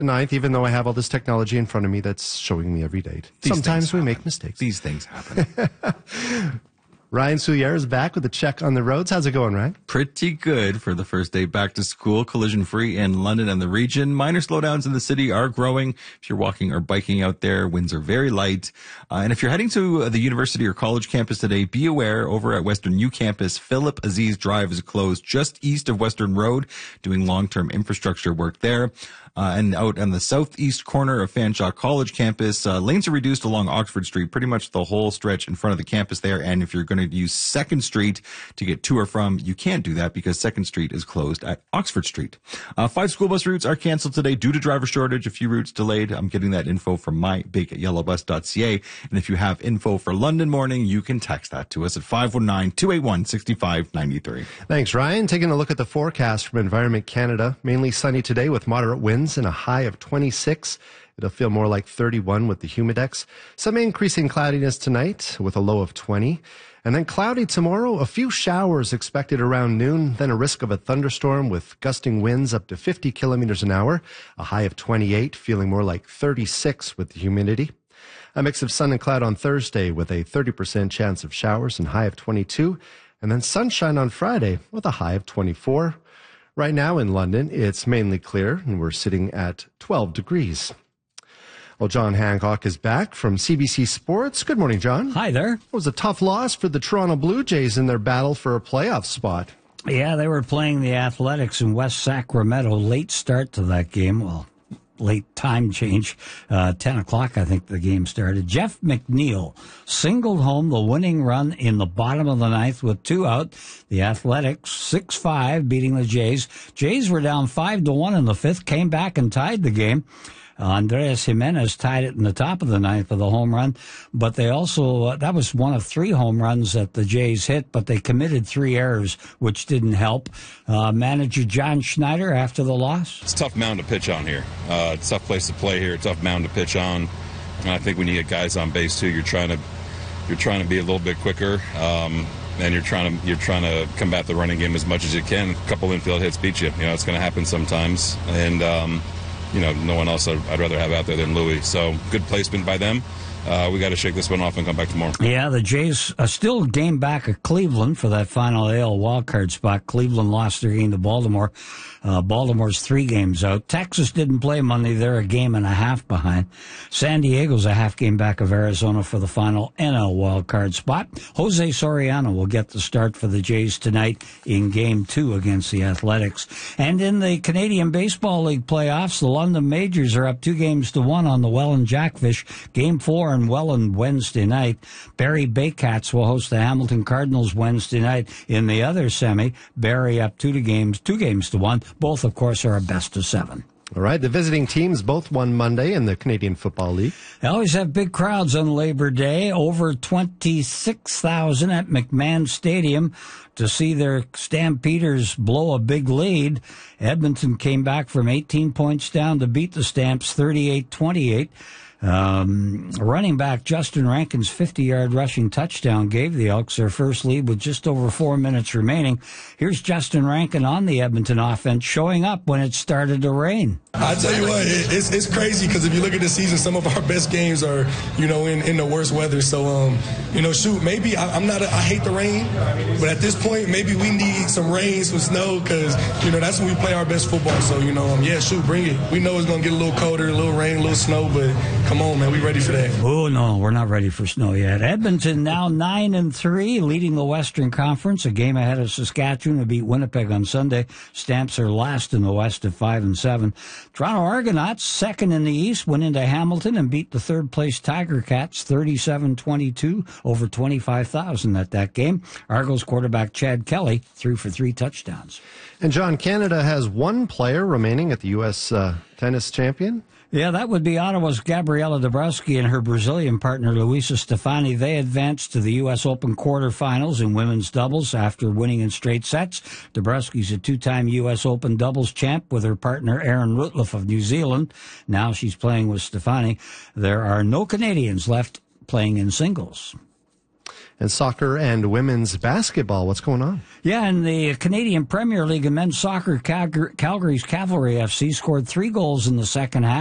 9th, even though I have all this technology in front of me that's showing me every date. Sometimes we make mistakes. These things happen. Ryan Soulier is back with a check on the roads. How's it going, Ryan? Pretty good for the first day back to school. Collision free in London and the region. Minor slowdowns in the city are growing. If you're walking or biking out there, winds are very light. And if you're heading to the university or college campus today, be aware over at Western U Campus, Philip Aziz Drive is closed just east of Western Road, doing long-term infrastructure work there. And out on the southeast corner of Fanshawe College campus, lanes are reduced along Oxford Street, pretty much the whole stretch in front of the campus there. And if you're going to use 2nd Street to get to or from, you can't do that because 2nd Street is closed at Oxford Street. 5 school bus routes are canceled today due to driver shortage. A few routes delayed. I'm getting that info from mybigyellowbus.ca. And if you have info for London morning, you can text that to us at 519-281-6593. Thanks, Ryan. Taking a look at the forecast from Environment Canada. Mainly sunny today with moderate winds and a high of 26. It'll feel more like 31 with the humidex. Some increasing cloudiness tonight with a low of 20. And then cloudy tomorrow, a few showers expected around noon, then a risk of a thunderstorm with gusting winds up to 50 kilometers an hour, a high of 28, feeling more like 36 with the humidity. A mix of sun and cloud on Thursday with a 30% chance of showers and high of 22. And then sunshine on Friday with a high of 24. Right now in London, it's mainly clear, and we're sitting at 12 degrees. Well, John Hancock is back from CBC Sports. Good morning, John. Hi there. It was a tough loss for the Toronto Blue Jays in their battle for a playoff spot. Yeah, they were playing the Athletics in West Sacramento. Late start to that game. Well, late time change. 10 o'clock, I think the game started. Jeff McNeil singled home the winning run in the bottom of the ninth with 2 out. The Athletics 6-5 beating the Jays. Jays were down 5-1 in the 5th, came back and tied the game. Andres Jimenez tied it in the top of the ninth with a home run, but they also, that was one of 3 home runs that the Jays hit, but they committed 3 errors, which didn't help. Manager John Schneider after the loss. It's a tough mound to pitch on here. It's a tough place to play here, tough mound to pitch on. And I think when you get guys on base too, you're trying to be a little bit quicker. And you're trying to combat the running game as much as you can. A couple infield hits beat you. You know, it's going to happen sometimes. And, no one else I'd rather have out there than Louis. So good placement by them. We got to shake this one off and come back tomorrow. Yeah, the Jays still game back at Cleveland for that final AL wildcard spot. Cleveland lost their game to Baltimore. Baltimore's 3 games out. Texas didn't play Monday. They're a game and a half behind. San Diego's a half game back of Arizona for the final NL wildcard spot. Jose Soriano will get the start for the Jays tonight in Game 2 against the Athletics. And in the Canadian Baseball League playoffs, the London Majors are up 2-1 on the Welland Jackfish. Game 4 in Welland Wednesday night. Barrie Baycats will host the Hamilton Cardinals Wednesday night. In the other semi, Barrie up 2-1. Both, of course, are a best of 7. All right, the visiting teams both won Monday in the Canadian Football League. They always have big crowds on Labor Day, over 26,000 at McMahon Stadium to see their Stampeders blow a big lead. Edmonton came back from 18 points down to beat the Stamps 38-28. Running back Justin Rankin's 50-yard rushing touchdown gave the Elks their first lead with just over 4 minutes remaining. Here's Justin Rankin on the Edmonton offense showing up when it started to rain. I tell you what, it's crazy because if you look at the season, some of our best games are, in the worst weather. So, maybe I hate the rain, but at this point, maybe we need some rain, some snow, because, that's when we play our best football. So, bring it. We know it's going to get a little colder, a little rain, a little snow, but come on, man, we ready for that. Oh, no, we're not ready for snow yet. Edmonton now 9-3, leading the Western Conference, a game ahead of Saskatchewan to beat Winnipeg on Sunday. Stamps are last in the West at 5-7. Toronto Argonauts, second in the East, went into Hamilton and beat the third-place Tiger Cats 37-22, over 25,000 at that game. Argos quarterback Chad Kelly threw for 3 touchdowns. And John, Canada has 1 player remaining at the U.S. Tennis champion. Yeah, that would be Ottawa's Gabriela Dabrowski and her Brazilian partner Luisa Stefani. They advanced to the U.S. Open quarterfinals in women's doubles after winning in straight sets. Dabrowski's a 2-time U.S. Open doubles champ with her partner Erin Rutliff of New Zealand. Now she's playing with Stefani. There are no Canadians left playing in singles. And soccer and women's basketball, what's going on? Yeah, in the Canadian Premier League in men's soccer, Calgary's Cavalry FC scored 3 goals in the second half.